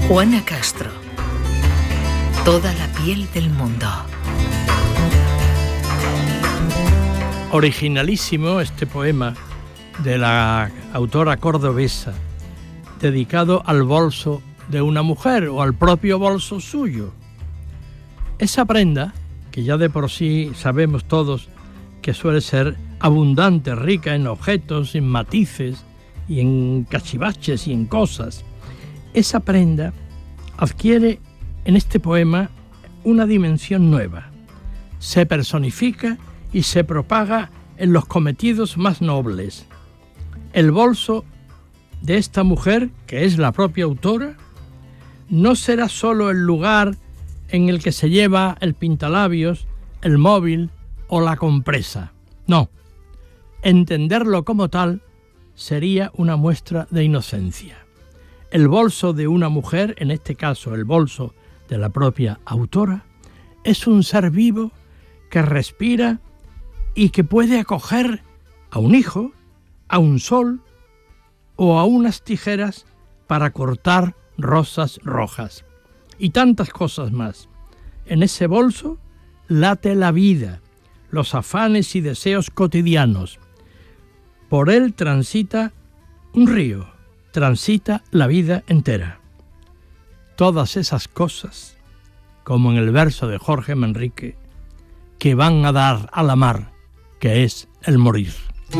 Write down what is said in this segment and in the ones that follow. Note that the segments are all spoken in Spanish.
Juana Castro. Toda la piel del mundo. Originalísimo este poema de la autora cordobesa, dedicado al bolso de una mujer o al propio bolso suyo. Esa prenda, que ya de por sí sabemos todos que suele ser abundante, rica en objetos, en matices y en cachivaches y en cosas, esa prenda adquiere en este poema una dimensión nueva. Se personifica y se propaga en los cometidos más nobles. El bolso de esta mujer, que es la propia autora, no será solo el lugar en el que se lleva el pintalabios, el móvil o la compresa. No, entenderlo como tal sería una muestra de inocencia. El bolso de una mujer, en este caso el bolso de la propia autora, es un ser vivo que respira y que puede acoger a un hijo, a un sol o a unas tijeras para cortar rosas rojas y tantas cosas más. En ese bolso late la vida, los afanes y deseos cotidianos. Por él transita un río, transita la vida entera. Todas esas cosas, como en el verso de Jorge Manrique, que van a dar a la mar, que es el morir.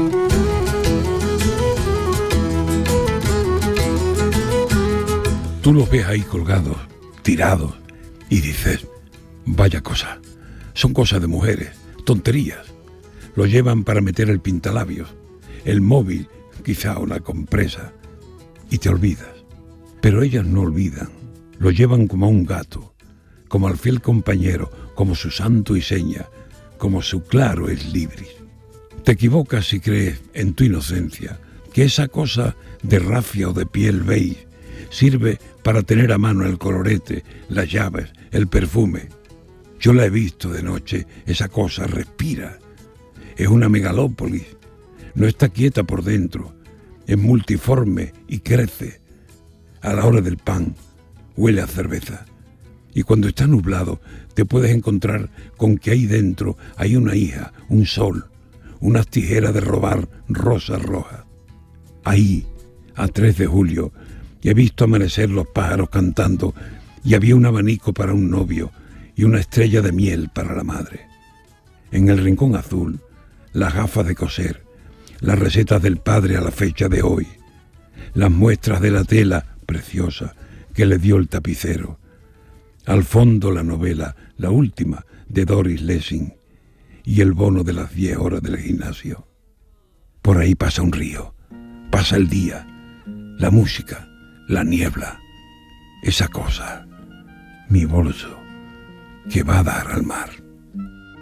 Tú los ves ahí colgados, tirados, y dices, vaya cosa, son cosas de mujeres, tonterías. Lo llevan para meter el pintalabios, el móvil, quizá una compresa, y te olvidas. Pero ellas no olvidan, lo llevan como a un gato, como al fiel compañero, como su santo y seña, como su claro es libris. Te equivocas si crees en tu inocencia que esa cosa de rafia o de piel beige sirve para tener a mano el colorete, las llaves, el perfume. Yo la he visto de noche, esa cosa respira. Es una megalópolis, no está quieta por dentro, es multiforme y crece. A la hora del pan huele a cerveza. Y cuando está nublado te puedes encontrar con que ahí dentro hay una hija, un sol, unas tijeras de robar rosas rojas. Ahí, a 3 de julio, he visto amanecer los pájaros cantando y había un abanico para un novio y una estrella de miel para la madre. En el rincón azul, las gafas de coser, las recetas del padre a la fecha de hoy, las muestras de la tela preciosa que le dio el tapicero. Al fondo la novela, la última, de Doris Lessing, y el bono de las 10 horas del gimnasio. Por ahí pasa un río, pasa el día, la música, la niebla, esa cosa, mi bolso, que va a dar al mar.